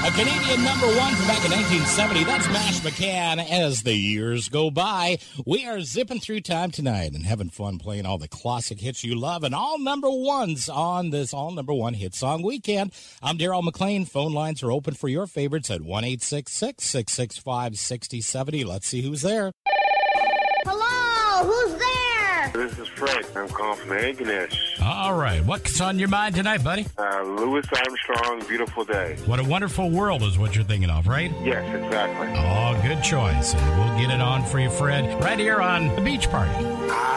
A Canadian number one from back in 1970. That's Mash McCann. As the years go by, we are zipping through time tonight and having fun playing all the classic hits you love and all number ones on this all number one hit song weekend. I'm Daryl McLean. Phone lines are open for your favorites at 1-866-665-6070. Let's see who's there. Hello, who's there? This is Fred. I'm calling from Antigonish. All right. What's on your mind tonight, buddy? Louis Armstrong, Beautiful Day. What a Wonderful World is what you're thinking of, right? Yes, exactly. Oh, good choice. And we'll get it on for you, Fred, right here on The Beach Party. I